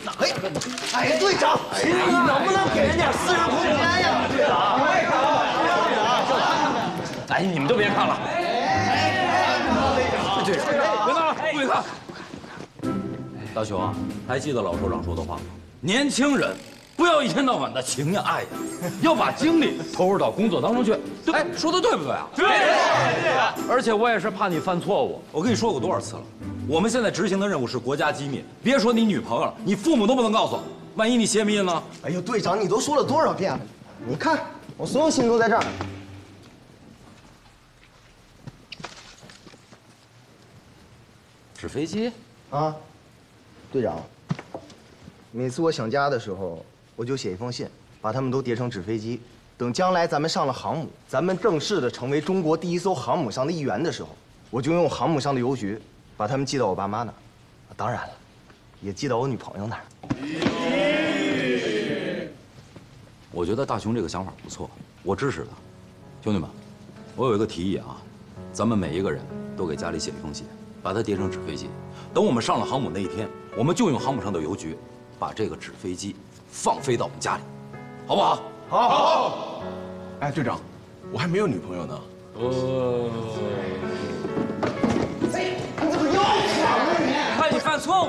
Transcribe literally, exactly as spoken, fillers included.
哎，哎，队长，你能不能给人点私人空间呀？队长， 哎，你们都别看了。队长，别闹了，注意看。大雄啊，还记得老首长说的话吗？年轻人不要一天到晚的情呀爱呀，要把精力投入到工作当中去。哎，说的对不对啊？对对。而且我也是怕你犯错误。我跟你说过多少次了，我们现在执行的任务是国家机密，别说你女朋友了，你父母都不能告诉。万一你泄密呢？ 哎呦，队长，你都说了多少遍了？你看，我所有信都在这儿。 纸飞机？ 啊，队长，每次我想家的时候，我就写一封信，把它们都叠成纸飞机。等将来咱们上了航母，咱们正式的成为中国第一艘航母上的一员的时候，我就用航母上的邮局把它们寄到我爸妈那儿，当然了，也寄到我女朋友那儿。 我觉得大雄这个想法不错，我支持他。兄弟们，我有一个提议啊，咱们每一个人都给家里写一封信，把它叠成纸飞机。等我们上了航母那一天，我们就用航母上的邮局，把这个纸飞机放飞到我们家里，好不好？ 好。 好。哎，队长，我还没有女朋友呢。 呃， 你怎么又抢了你？ 看你犯错误。